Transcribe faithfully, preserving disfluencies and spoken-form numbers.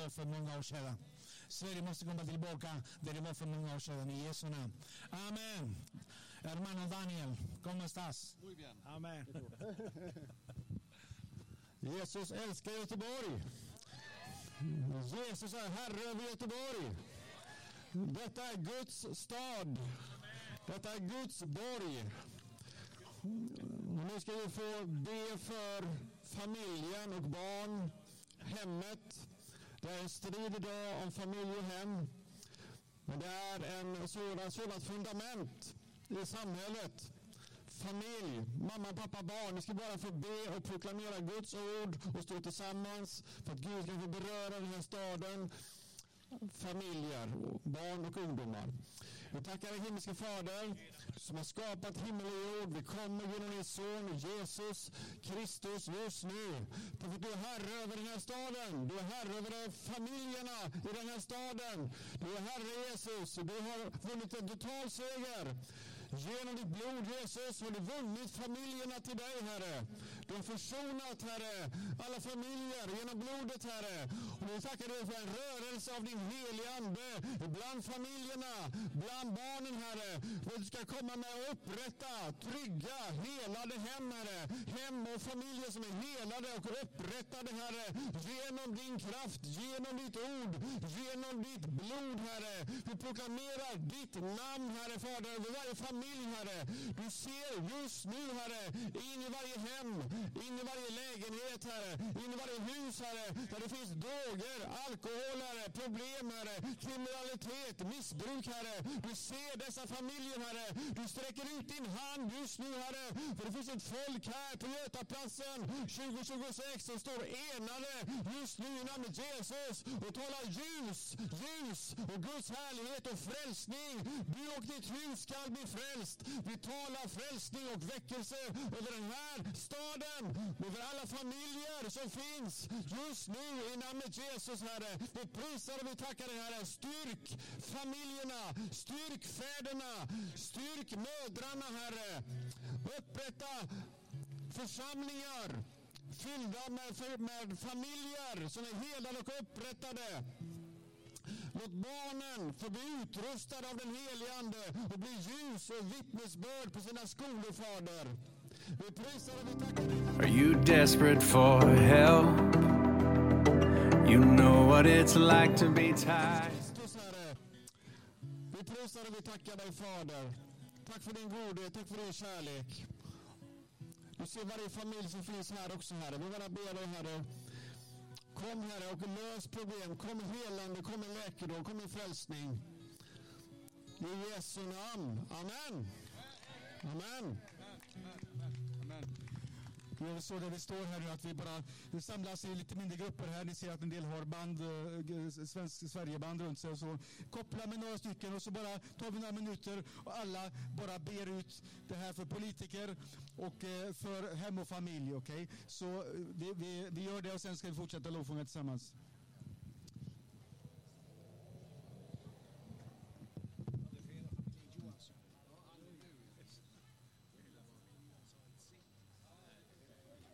var för många år sedan. Sverige måste komma tillbaka där det var för många år sedan i Jesu namn. Amen. Hermano Daniel, ¿cómo estás? Muy bien. Amen. Jesus älskar Göteborg. Jesus är Herre över Göteborg. Detta är Guds stad. Detta är Guds borg. Nu ska vi få be för familjen och barn, hemmet. Det är en strid idag om familj och hem. Men det är en sådan, sådant fundament i samhället. Familj, mamma, pappa, barn. Ni ska bara få be och proklamera Guds ord och stå tillsammans för att Gud ska få beröra den här staden. Familjer, barn och ungdomar. Vi tackar dig himmelske Fader som har skapat himmel och jord. Vi kommer genom din son Jesus Kristus just nu. För du är herre över den här staden. Du är herre över familjerna i den här staden. Du är herre Jesus. Du har vunnit en total seger. Genom ditt blod, Jesus, har du vunnit familjerna till dig, Herre. Du har försonat, Herre, alla familjer genom blodet, Herre. Och nu tackar du för en rörelse av din heliga ande bland familjerna, bland barnen, Herre. För du ska komma med och upprätta, trygga, helade hem, Herre. Hem och familjer som är helade och upprättade, Herre. Genom din kraft, genom ditt ord, genom ditt blod, Herre. Vi proklamerar ditt namn, Herre, Fader, över varje familj. Herre. Du ser just nu, Herre, in i varje hem, in i varje lägenhet, Herre, in i varje hus, Herre, där det finns droger, alkohol, Herre, problem, Herre, kriminalitet, missbruk, Herre. Du ser dessa familjer, Herre. Du sträcker ut din hand just nu, Herre, för det finns ett folk här på Götaplatsen tjugo tjugosex som står enade just nu i namnet Jesus och talar ljus, ljus och Guds härlighet och frälsning. Du och ditt hus ska bli frälst. Vi talar frälsning och väckelse över den här staden, över alla familjer som finns just nu i namnet Jesus, Herre. Vi prisar och vi tackar dig, Herre. Styrk familjerna, styrk fäderna, styrk mödrarna, Herre. Upprätta församlingar fyllda med, med familjer som är helade och upprättade. Låt barnen få bli utrustade av den helige Ande och bli ljus och vittnesbörd på sina skolor, Fader. Vi prisar och vi tackar dig. Are you desperate for help? You know what it's like to be tied. Vi prisar och vi tackar dig, Fader. Tack för din godhet, tack för din kärlek. Du ser varje familj som finns här också, Herre. Vi bara ber dig, Herre. Kom, Herre, och lös problem. Kom helande, kom i läkedom, kom i frälsning. I Jesu namn. Amen. Amen. Amen. Jag såg det, det står här nu att vi bara vi samlas i lite mindre grupper här. Ni ser att en del har band, äh, svensk Sverigeband runt sig och så. Koppla med några stycken och så bara tar vi några minuter och alla bara ber ut det här för politiker och äh, för hem och familj, okej? Okay? Så vi, vi, vi gör det och sen ska vi fortsätta lovsjunga tillsammans.